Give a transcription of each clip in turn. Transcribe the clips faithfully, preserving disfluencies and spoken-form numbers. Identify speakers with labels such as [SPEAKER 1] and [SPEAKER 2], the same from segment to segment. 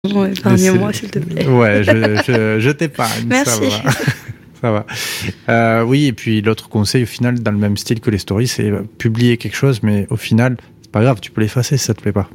[SPEAKER 1] Ouais, épargne-moi, s'il te plaît.
[SPEAKER 2] Ouais, je, je, je t'épargne.
[SPEAKER 1] Merci.
[SPEAKER 2] Ça va. Ça va. Euh, oui, et puis l'autre conseil, au final, dans le même style que les stories, c'est publier quelque chose, mais au final, c'est pas grave, tu peux l'effacer si ça te plaît pas.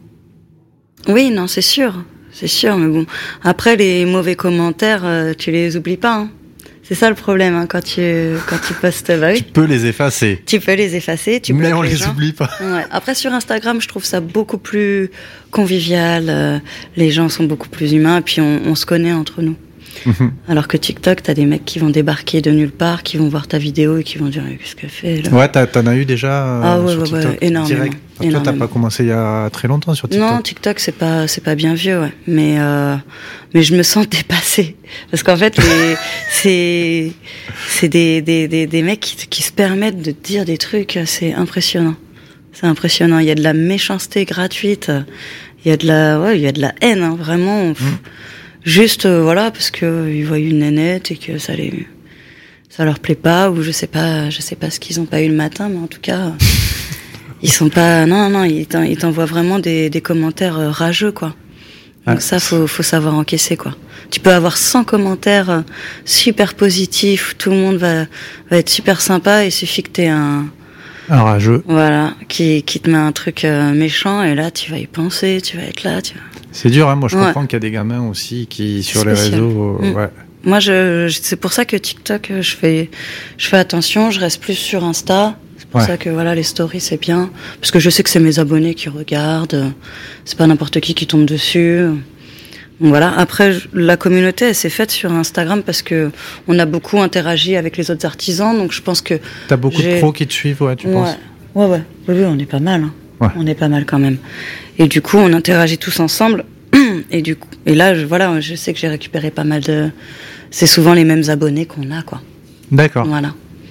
[SPEAKER 1] Oui, non, c'est sûr. C'est sûr, mais bon. Après, les mauvais commentaires, euh, tu les oublies pas, hein. C'est ça le problème, hein, quand tu, quand tu postes, bah oui.
[SPEAKER 2] Tu peux les effacer.
[SPEAKER 1] Tu peux les effacer, tu
[SPEAKER 2] mais on
[SPEAKER 1] les,
[SPEAKER 2] les
[SPEAKER 1] gens.
[SPEAKER 2] oublie pas.
[SPEAKER 1] Ouais. Après, sur Instagram, je trouve ça beaucoup plus convivial. Euh, les gens sont beaucoup plus humains, et puis on, on se connaît entre nous. Mmh. Alors que TikTok, t'as des mecs qui vont débarquer de nulle part, qui vont voir ta vidéo et qui vont dire eh, qu'est-ce qu'elle fait là.
[SPEAKER 2] Ouais, t'as, t'en as eu déjà euh,
[SPEAKER 1] ah ouais,
[SPEAKER 2] sur
[SPEAKER 1] ouais,
[SPEAKER 2] TikTok
[SPEAKER 1] ouais, énormément.
[SPEAKER 2] direct. Toi,
[SPEAKER 1] énormément.
[SPEAKER 2] t'as pas commencé il y a très longtemps sur TikTok.
[SPEAKER 1] Non, TikTok c'est pas c'est pas bien vieux, ouais. Mais euh, mais je me sens dépassée parce qu'en fait les, c'est c'est des des des des mecs qui, qui se permettent de dire des trucs, c'est impressionnant. C'est impressionnant. Il y a de la méchanceté gratuite. Il y a de la ouais, il y a de la haine, hein, vraiment. Pff, mmh. Juste, euh, voilà, parce que euh, ils voient une nénette et que ça les, ça leur plaît pas, ou je sais pas, je sais pas ce qu'ils ont pas eu le matin, mais en tout cas, euh, ils sont pas, non, non, ils, t'en, ils t'envoient vraiment des, des commentaires euh, rageux, quoi. Donc ah, ça, faut, faut savoir encaisser, quoi. Tu peux avoir cent commentaires euh, super positifs, tout le monde va, va être super sympa, il suffit que t'aies un,
[SPEAKER 2] un rageux.
[SPEAKER 1] Voilà, qui, qui te met un truc euh, méchant, et là, tu vas y penser, tu vas être là, tu vas...
[SPEAKER 2] C'est dur, hein. Moi, je
[SPEAKER 1] ouais.
[SPEAKER 2] comprends qu'il y a des gamins aussi qui, sur
[SPEAKER 1] Spécial.
[SPEAKER 2] les réseaux, euh,
[SPEAKER 1] mmh.
[SPEAKER 2] ouais.
[SPEAKER 1] Moi, je, je, c'est pour ça que TikTok, je fais, je fais attention, je reste plus sur Insta. C'est pour ouais. ça que, voilà, les stories, c'est bien. Parce que je sais que c'est mes abonnés qui regardent. C'est pas n'importe qui qui tombe dessus. Donc, voilà. Après, la communauté, elle s'est faite sur Instagram parce que on a beaucoup interagi avec les autres artisans. Donc, je pense que.
[SPEAKER 2] T'as beaucoup j'ai... de pros qui te suivent, ouais, tu
[SPEAKER 1] ouais.
[SPEAKER 2] penses?
[SPEAKER 1] Ouais, ouais. Oui, oui, on est pas mal, hein.
[SPEAKER 2] Ouais.
[SPEAKER 1] On est pas mal quand même. Et du coup, on interagit tous ensemble. Et du coup, et là, je, voilà, je sais que j'ai récupéré pas mal de. C'est souvent les mêmes abonnés qu'on a, quoi.
[SPEAKER 2] D'accord.
[SPEAKER 1] Voilà.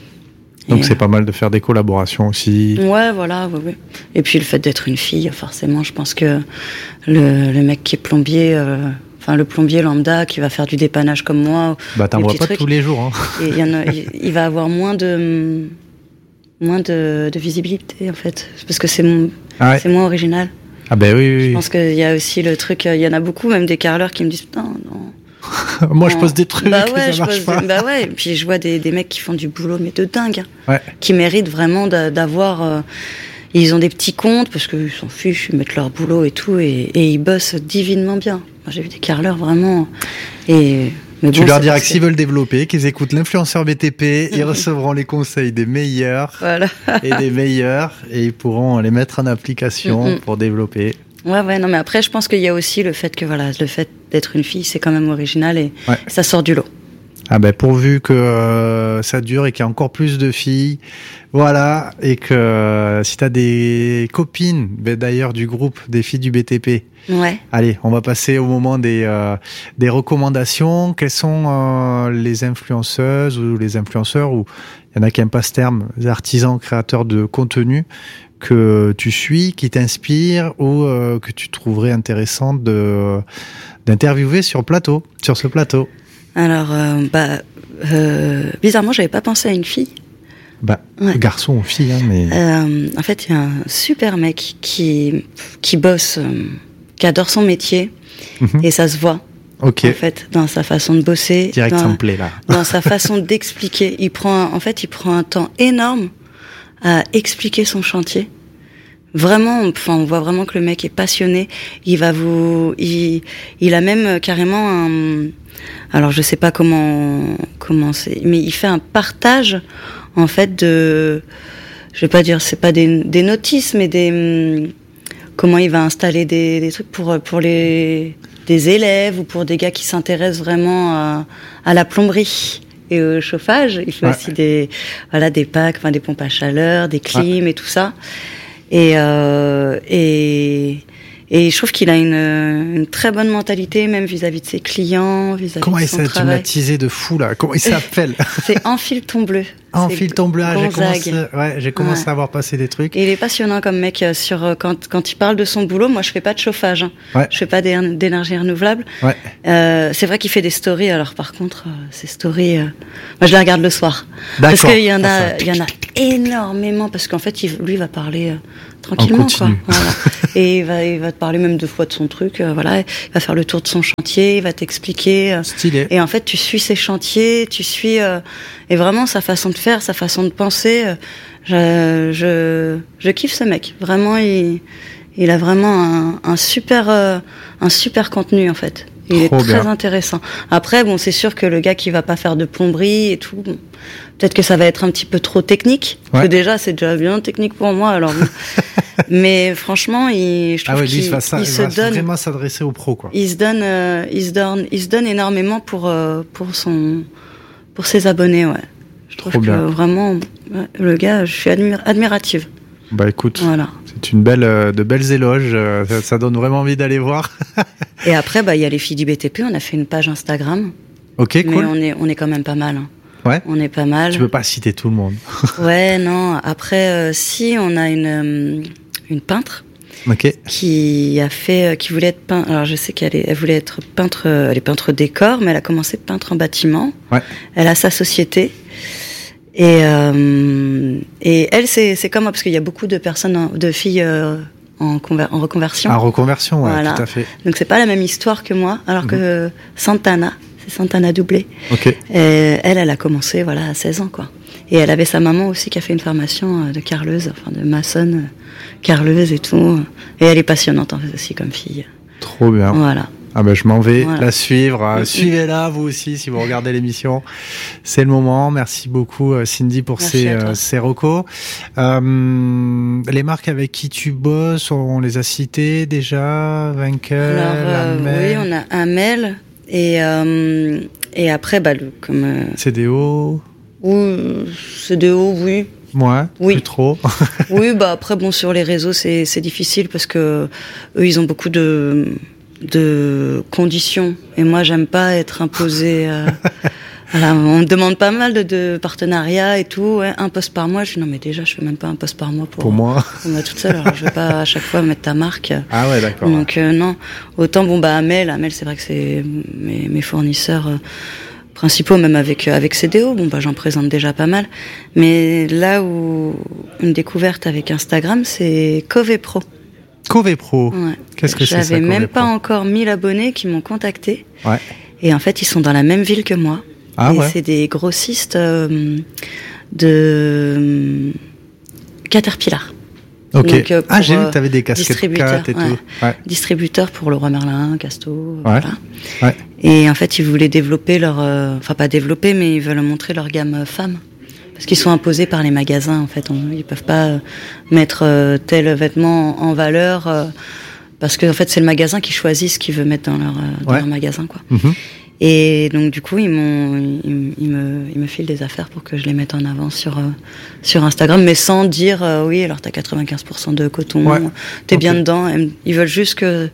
[SPEAKER 2] Donc
[SPEAKER 1] et
[SPEAKER 2] c'est euh... pas mal de faire des collaborations aussi.
[SPEAKER 1] Ouais, voilà, ouais, ouais. Et puis le fait d'être une fille, forcément, je pense que le, le mec qui est plombier, euh, enfin le plombier lambda qui va faire du dépannage comme moi.
[SPEAKER 2] Bah t'en vois pas
[SPEAKER 1] trucs,
[SPEAKER 2] tous les jours. Hein.
[SPEAKER 1] Et il, y en a, il, il va avoir moins de moins de, de visibilité en fait, parce que c'est mon, ah ouais. c'est moins original.
[SPEAKER 2] Ah ben oui, oui.
[SPEAKER 1] Je pense qu'il y a aussi le truc, il y en a beaucoup, même des carreleurs qui me disent putain, non.
[SPEAKER 2] Moi, je pose des trucs,
[SPEAKER 1] bah ouais,
[SPEAKER 2] ça
[SPEAKER 1] je
[SPEAKER 2] marche
[SPEAKER 1] pose
[SPEAKER 2] pas.
[SPEAKER 1] Des, bah ouais, et puis je vois des, des mecs qui font du boulot, mais de dingue, hein,
[SPEAKER 2] ouais.
[SPEAKER 1] qui méritent vraiment d'avoir. Euh, ils ont des petits comptes parce qu'ils s'en fichent, ils mettent leur boulot et tout, et, et ils bossent divinement bien. Moi, j'ai vu des carreleurs vraiment. Et
[SPEAKER 2] mais tu bon, leur diras que s'ils veulent développer, qu'ils écoutent l'influenceur B T P, ils recevront les conseils des meilleurs
[SPEAKER 1] voilà.
[SPEAKER 2] et des meilleurs, et ils pourront les mettre en application mm-hmm. pour développer.
[SPEAKER 1] Ouais, ouais, non, mais après, je pense qu'il y a aussi le fait que, voilà, le fait d'être une fille, c'est quand même original et ouais. ça sort du lot.
[SPEAKER 2] Ah ben, pourvu que euh, ça dure et qu'il y a encore plus de filles, voilà, et que euh, si t'as des copines, ben d'ailleurs du groupe des filles du B T P,
[SPEAKER 1] ouais.
[SPEAKER 2] Allez, on va passer au moment des euh, des recommandations. Quelles sont euh, les influenceuses ou les influenceurs, ou il y en a qui n'aiment pas ce terme, les artisans créateurs de contenu que tu suis, qui t'inspirent ou euh, que tu trouverais intéressant de d'interviewer sur plateau, sur ce plateau?
[SPEAKER 1] Alors, euh, bah, euh, bizarrement, j'avais pas pensé à une fille.
[SPEAKER 2] Bah, ouais. Garçon ou fille, hein, mais.
[SPEAKER 1] Euh, en fait, il y a un super mec qui qui bosse, euh, qui adore son métier, mm-hmm. et ça se voit.
[SPEAKER 2] Ok.
[SPEAKER 1] En fait, dans sa façon de bosser,
[SPEAKER 2] direct,
[SPEAKER 1] dans,
[SPEAKER 2] ça me plaît là.
[SPEAKER 1] Dans sa façon d'expliquer, il prend, en fait, il prend un temps énorme à expliquer son chantier. Vraiment, enfin, on voit vraiment que le mec est passionné. Il va vous, il, il a même carrément un, alors je sais pas comment, comment c'est, mais il fait un partage, en fait, de, je vais pas dire, c'est pas des, des notices, mais des, comment il va installer des, des trucs pour, pour les, des élèves ou pour des gars qui s'intéressent vraiment à, à la plomberie et au chauffage. Il fait ouais. aussi des, voilà, des packs, enfin, des pompes à chaleur, des clims ouais. et tout ça. Et, euh, et, et je trouve qu'il a une, une très bonne mentalité, même vis-à-vis de ses clients, vis-à-vis
[SPEAKER 2] Comment
[SPEAKER 1] de son travail.
[SPEAKER 2] Comment il s'est thématisé de fou, là? Comment il s'appelle?
[SPEAKER 1] C'est Enfile ton bleu.
[SPEAKER 2] enfile ton bleu. J'ai commencé, ouais, j'ai commencé
[SPEAKER 1] ouais.
[SPEAKER 2] à voir passer des trucs.
[SPEAKER 1] Et il est passionnant comme mec sur quand quand il parle de son boulot. Moi, je fais pas de chauffage. Hein.
[SPEAKER 2] Ouais.
[SPEAKER 1] Je fais pas d'énergie renouvelable.
[SPEAKER 2] Ouais.
[SPEAKER 1] Euh, c'est vrai qu'il fait des stories. Alors par contre, ces stories, euh, moi je les regarde le soir.
[SPEAKER 2] D'accord.
[SPEAKER 1] Parce qu'il y en a, il y en a énormément. Parce qu'en fait, il, lui il va parler euh, tranquillement, quoi. Voilà. Et il va, il va te parler même deux fois de son truc. Euh, voilà. Il va faire le tour de son chantier. Il va t'expliquer. Euh,
[SPEAKER 2] Stylé.
[SPEAKER 1] Et en fait, tu suis ses chantiers, tu suis euh, et vraiment sa façon de faire, sa façon de penser. Euh, je, je, je kiffe ce mec. Vraiment, il, il a vraiment un, un super, euh, un super contenu en fait. Il Trop est très bien. intéressant. Après, bon, c'est sûr que le gars qui va pas faire de plomberie et tout, bon, peut-être que ça va être un petit peu trop technique. Ouais. Parce que déjà, c'est déjà bien technique pour moi. Alors, bon. Mais franchement, il, je trouve ah ouais, qu'il il, ça, il se va donne
[SPEAKER 2] vraiment s'adresser aux pros, quoi.
[SPEAKER 1] Il se donne, euh, il se donne, il se donne énormément pour euh, pour son, pour ses abonnés, ouais. Je trouve Trop que bien. vraiment, ouais, le gars, je suis admira- admirative.
[SPEAKER 2] Bah écoute,
[SPEAKER 1] voilà.
[SPEAKER 2] c'est une belle, euh, de belles éloges. Euh, ça, ça donne vraiment envie d'aller voir.
[SPEAKER 1] Et après, bah il y a les filles du B T P. On a fait une page Instagram.
[SPEAKER 2] Ok, cool.
[SPEAKER 1] Mais on est, on est quand même pas mal. Hein.
[SPEAKER 2] Ouais.
[SPEAKER 1] On est pas mal.
[SPEAKER 2] Tu peux pas citer tout le monde.
[SPEAKER 1] Ouais, non. Après, euh, si on a une, euh, une peintre.
[SPEAKER 2] Okay.
[SPEAKER 1] Qui a fait, qui voulait être peintre. Alors je sais qu'elle est, elle voulait être peintre, elle est peintre décor, mais elle a commencé peintre en bâtiment.
[SPEAKER 2] Ouais.
[SPEAKER 1] Elle a sa société. Et euh, et elle c'est c'est comme moi parce qu'il y a beaucoup de personnes, de filles euh, en conver, en reconversion.
[SPEAKER 2] En reconversion, ouais,
[SPEAKER 1] voilà.
[SPEAKER 2] Tout à fait.
[SPEAKER 1] Donc c'est pas la même histoire que moi, alors mmh. que Santana, c'est Santana Doublé.
[SPEAKER 2] Ok.
[SPEAKER 1] Et elle, elle a commencé voilà à seize ans quoi. Et elle avait sa maman aussi qui a fait une formation de carreleuse, enfin de maçonne. Carleuse et tout, et elle est passionnante en fait aussi comme fille.
[SPEAKER 2] Trop bien.
[SPEAKER 1] Voilà.
[SPEAKER 2] Ah ben je m'en vais
[SPEAKER 1] voilà.
[SPEAKER 2] la suivre. Mm-hmm. Suivez-la vous aussi si vous regardez l'émission. C'est le moment. Merci beaucoup Cindy pour
[SPEAKER 1] Merci
[SPEAKER 2] ces euh, ces recos. Euh, les marques avec qui tu bosses, on les a citées déjà. Vainqueur.
[SPEAKER 1] Alors euh, oui, on a Amel et euh, et après bah le, comme euh,
[SPEAKER 2] C D O.
[SPEAKER 1] Ou C D O, oui.
[SPEAKER 2] Moi,
[SPEAKER 1] oui.
[SPEAKER 2] plus trop.
[SPEAKER 1] Oui, bah après bon sur les réseaux c'est c'est difficile parce que eux ils ont beaucoup de de conditions et moi j'aime pas être imposée. Euh, voilà, on me demande pas mal de, de partenariats et tout, ouais, un poste par mois. Je dis non mais déjà je fais même pas un poste par mois pour,
[SPEAKER 2] pour moi.
[SPEAKER 1] Pour moi toute seule. Alors je vais pas à chaque fois mettre ta marque.
[SPEAKER 2] Ah ouais d'accord.
[SPEAKER 1] Donc euh, non, autant bon bah Amel, Amel c'est vrai que c'est mes mes fournisseurs. Euh, principaux, même avec avec C D O, bon bah j'en présente déjà pas mal, mais là où une découverte avec Instagram, c'est Cove Pro.
[SPEAKER 2] Cove Pro.
[SPEAKER 1] Ouais.
[SPEAKER 2] Qu'est-ce que c'est ça?
[SPEAKER 1] J'avais même pas encore mille abonnés qui m'ont contacté.
[SPEAKER 2] Ouais.
[SPEAKER 1] Et en fait, ils sont dans la même ville que moi.
[SPEAKER 2] Ah
[SPEAKER 1] et
[SPEAKER 2] ouais.
[SPEAKER 1] C'est des grossistes euh, de euh, Caterpillar.
[SPEAKER 2] Ok.
[SPEAKER 1] Donc, euh,
[SPEAKER 2] ah, j'ai vu que tu avais des casquettes Cat et
[SPEAKER 1] ouais.
[SPEAKER 2] tout. Ouais.
[SPEAKER 1] Distributeur pour Leroy Merlin, Casto,
[SPEAKER 2] ouais.
[SPEAKER 1] voilà.
[SPEAKER 2] Ouais.
[SPEAKER 1] Et en fait, ils voulaient développer leur, euh, enfin pas développer, mais ils veulent montrer leur gamme femmes, parce qu'ils sont imposés par les magasins. En fait, on, ils peuvent pas euh, mettre euh, tel vêtement en valeur, euh, parce que en fait, c'est le magasin qui choisit ce qu'il veut mettre dans leur, euh, dans
[SPEAKER 2] ouais.
[SPEAKER 1] leur magasin, quoi.
[SPEAKER 2] Mm-hmm.
[SPEAKER 1] Et donc du coup, ils m'ont, ils, ils me, ils me filent des affaires pour que je les mette en avant sur euh, sur Instagram, mais sans dire euh, oui, alors t'as quatre-vingt-quinze pour cent de coton,
[SPEAKER 2] ouais.
[SPEAKER 1] t'es
[SPEAKER 2] okay.
[SPEAKER 1] bien dedans. Ils veulent juste que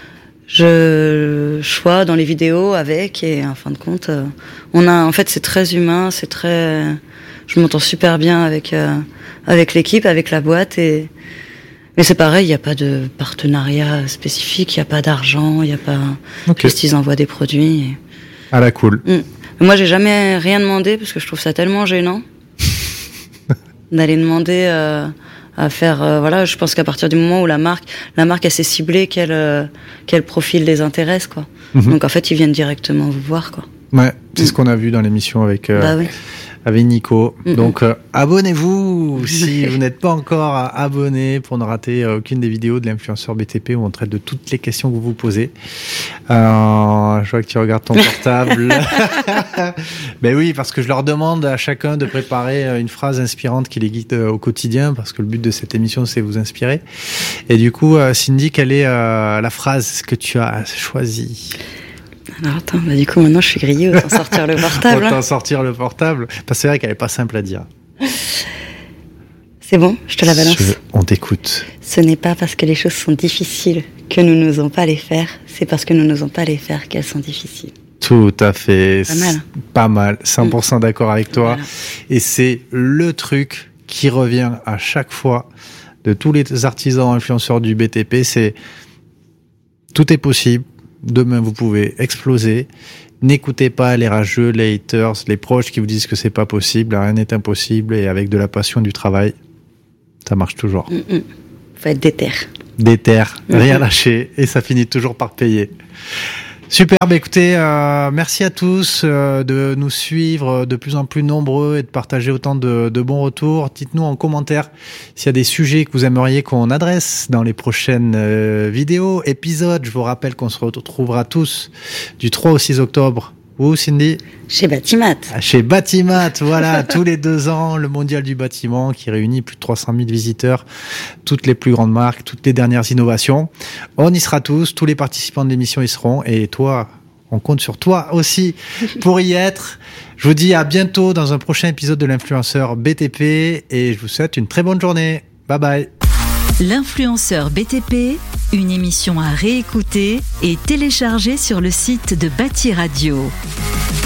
[SPEAKER 1] je sois dans les vidéos avec, et en fin de compte, euh, on a, en fait, c'est très humain, c'est très, je m'entends super bien avec euh, avec l'équipe, avec la boîte, et mais c'est pareil, il y a pas de partenariat spécifique, il y a pas d'argent, il y a pas, okay. Juste ils envoient des produits. Et...
[SPEAKER 2] Ah la cool.
[SPEAKER 1] Mmh. Moi, j'ai jamais rien demandé parce que je trouve ça tellement gênant d'aller demander euh, à faire. Euh, voilà, je pense qu'à partir du moment où la marque, la marque, elle s'est ciblée, quel euh, quel profil les intéresse, quoi. Mmh. Donc en fait, ils viennent directement vous voir, quoi.
[SPEAKER 2] Ouais, c'est mmh. ce qu'on a vu dans l'émission avec. Euh...
[SPEAKER 1] Bah oui.
[SPEAKER 2] Avec Nico. Mm-hmm. Donc, euh, abonnez-vous si vous n'êtes pas encore abonné pour ne rater euh, aucune des vidéos de l'influenceur B T P où on traite de toutes les questions que vous vous posez. Euh, je vois que tu regardes ton portable. Ben oui, parce que je leur demande à chacun de préparer une phrase inspirante qui les guide euh, au quotidien, parce que le but de cette émission, c'est vous inspirer. Et du coup, euh, Cindy, quelle est euh, la phrase que tu as choisie ?
[SPEAKER 1] Alors attends, bah du coup maintenant je suis grillée, autant sortir le portable.
[SPEAKER 2] Autant sortir le portable. Parce que c'est vrai qu'elle est pas simple à dire.
[SPEAKER 1] C'est bon, je te la balance.
[SPEAKER 2] Je... On t'écoute.
[SPEAKER 1] Ce n'est pas parce que les choses sont difficiles que nous n'osons pas les faire, c'est parce que nous n'osons pas les faire qu'elles sont difficiles.
[SPEAKER 2] Tout à fait.
[SPEAKER 1] Pas mal.
[SPEAKER 2] Pas mal. cent pour cent d'accord avec toi.
[SPEAKER 1] Voilà.
[SPEAKER 2] Et c'est le truc qui revient à chaque fois de tous les artisans influenceurs du B T P. C'est tout est possible. Demain, vous pouvez exploser. N'écoutez pas les rageux, les haters, les proches qui vous disent que c'est pas possible. Rien n'est impossible. Et avec de la passion, du travail, ça marche toujours.
[SPEAKER 1] Mm-mm. Faut être déter.
[SPEAKER 2] Déter, rien
[SPEAKER 1] Mm-hmm.
[SPEAKER 2] lâcher. Et ça finit toujours par payer. Super, bah écoutez, euh, merci à tous euh, de nous suivre de plus en plus nombreux et de partager autant de, de bons retours. Dites-nous en commentaire s'il y a des sujets que vous aimeriez qu'on adresse dans les prochaines euh, vidéos, épisodes. Je vous rappelle qu'on se retrouvera tous du trois au six octobre. Où, Cindy ?
[SPEAKER 1] Chez Batimat.
[SPEAKER 2] Chez Batimat, voilà, tous les deux ans, le mondial du bâtiment qui réunit plus de trois cent mille visiteurs, toutes les plus grandes marques, toutes les dernières innovations. On y sera tous, tous les participants de l'émission y seront, et toi, on compte sur toi aussi pour y être. Je vous dis à bientôt dans un prochain épisode de l'Influenceur B T P, et je vous souhaite une très bonne journée. Bye bye.
[SPEAKER 3] L'Influenceur B T P, une émission à réécouter et télécharger sur le site de Bâti Radio.